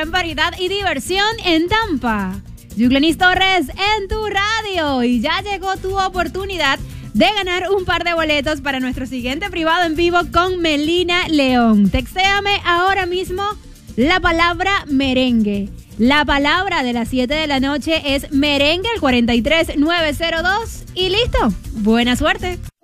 en variedad y diversión en Tampa. Yuglenis Torres en tu radio. Y ya llegó tu oportunidad de ganar un par de boletos para nuestro siguiente privado en vivo con Melina León. Textéame ahora mismo la palabra merengue. La palabra de las 7 de la noche es merengue, el 43902. Y listo. Buena suerte.